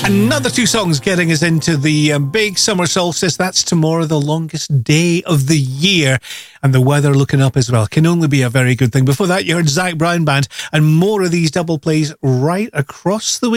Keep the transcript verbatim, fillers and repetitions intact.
Another two songs getting us into the um, big summer solstice. That's tomorrow, the longest day of the year. And the weather looking up as well. Can only be a very good thing. Before that, you heard Zach Brown Band and more of these double plays right across the week.